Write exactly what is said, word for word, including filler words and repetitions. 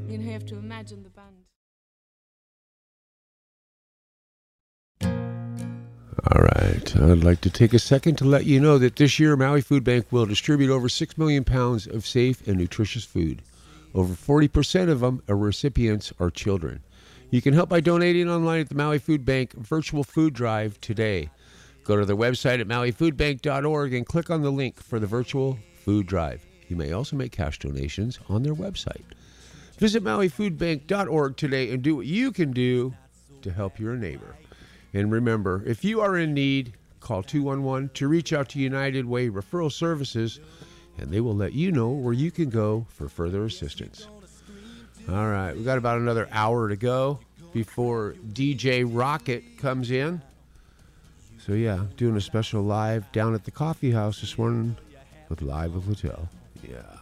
You know, you have to imagine the band. All right. I'd like to take a second to let you know that this year Maui Food Bank will distribute over six million pounds of safe and nutritious food. Over forty percent of them are recipients are children. You can help by donating online at the Maui Food Bank Virtual Food Drive today. Go to their website at maui food bank dot org and click on the link for the Virtual Food Drive. You may also make cash donations on their website. Visit maui food bank dot org today and do what you can do to help your neighbor. And remember, if you are in need, call two one one to reach out to United Way Referral Services, and they will let you know where you can go for further assistance. All right, we got about another hour to go before D J Rocket comes in. So yeah, doing a special live down at the coffee house this morning with Live with Littell. Yeah.